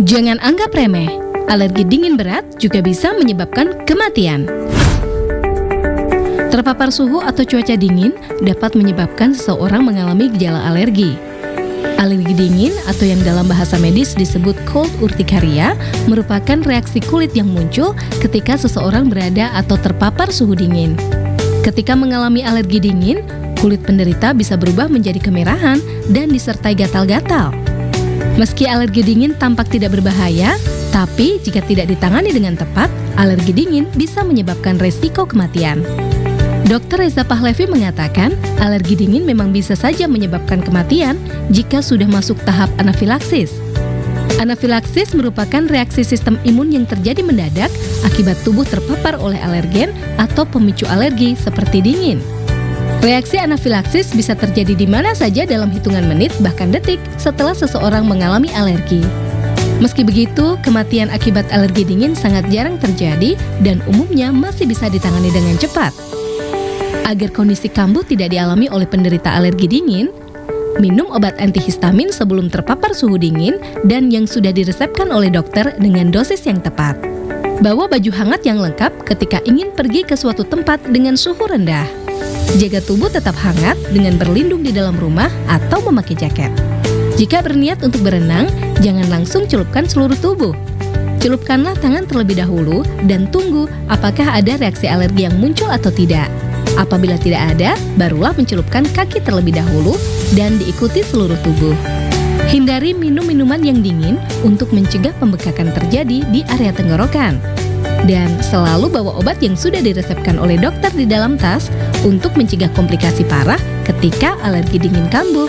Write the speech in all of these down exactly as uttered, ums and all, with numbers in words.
Jangan anggap remeh, alergi dingin berat juga bisa menyebabkan kematian. Terpapar suhu atau cuaca dingin dapat menyebabkan seseorang mengalami gejala alergi. Alergi dingin atau yang dalam bahasa medis disebut cold urticaria merupakan reaksi kulit yang muncul ketika seseorang berada atau terpapar suhu dingin. Ketika mengalami alergi dingin, kulit penderita bisa berubah menjadi kemerahan dan disertai gatal-gatal. Meski alergi dingin tampak tidak berbahaya, tapi jika tidak ditangani dengan tepat, alergi dingin bisa menyebabkan resiko kematian. dokter Reza Pahlavi mengatakan, alergi dingin memang bisa saja menyebabkan kematian jika sudah masuk tahap anafilaksis. Anafilaksis merupakan reaksi sistem imun yang terjadi mendadak akibat tubuh terpapar oleh alergen atau pemicu alergi seperti dingin. Reaksi anafilaksis bisa terjadi di mana saja dalam hitungan menit bahkan detik setelah seseorang mengalami alergi. Meski begitu, kematian akibat alergi dingin sangat jarang terjadi dan umumnya masih bisa ditangani dengan cepat. Agar kondisi kambuh tidak dialami oleh penderita alergi dingin, minum obat antihistamin sebelum terpapar suhu dingin dan yang sudah diresepkan oleh dokter dengan dosis yang tepat. Bawa baju hangat yang lengkap ketika ingin pergi ke suatu tempat dengan suhu rendah. Jaga tubuh tetap hangat dengan berlindung di dalam rumah atau memakai jaket. Jika berniat untuk berenang, jangan langsung celupkan seluruh tubuh. Celupkanlah tangan terlebih dahulu dan tunggu apakah ada reaksi alergi yang muncul atau tidak. Apabila tidak ada, barulah mencelupkan kaki terlebih dahulu dan diikuti seluruh tubuh. Hindari minum minuman yang dingin untuk mencegah pembekakan terjadi di area tenggorokan. Dan selalu bawa obat yang sudah diresepkan oleh dokter di dalam tas untuk mencegah komplikasi parah ketika alergi dingin kambuh.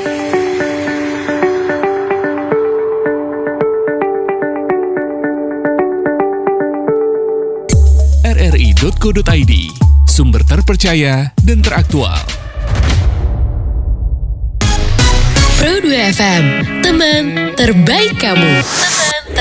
r r i titik co titik i d, sumber terpercaya dan teraktual. Pro dua F M, teman terbaik kamu.